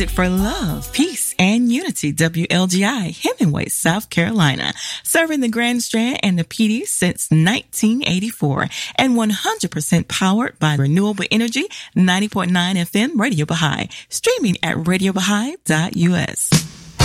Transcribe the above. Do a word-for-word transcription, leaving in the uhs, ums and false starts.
music for love, peace, and unity. W L G I, Hemingway, South Carolina. Serving the Grand Strand and the P D since nineteen eighty-four. And one hundred percent powered by renewable energy, ninety point nine F M Radio Baha'i. Streaming at radio baha'i dot U S.